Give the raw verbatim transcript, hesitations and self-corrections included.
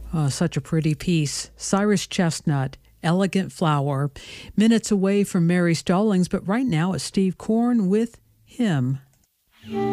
Oh, such a pretty piece. Cyrus Chestnut, Elegant Flower. Minutes away from Mary Stallings, but right now it's Steve Korn with Him.